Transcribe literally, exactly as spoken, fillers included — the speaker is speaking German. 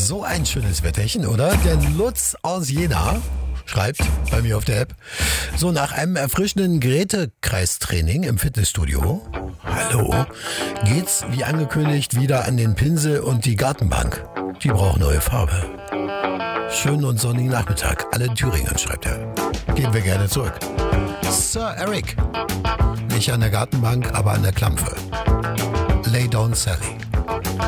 So ein schönes Wetterchen, oder? Der Lutz aus Jena schreibt bei mir auf der App: So, nach einem erfrischenden Grete-Kreistraining im Fitnessstudio, hallo, geht's wie angekündigt wieder an den Pinsel und die Gartenbank. Die braucht neue Farbe. Schönen und sonnigen Nachmittag. Alle in Thüringen, schreibt er. Gehen wir gerne zurück. Sir Eric. Nicht an der Gartenbank, aber an der Klampfe. Lay down Sally.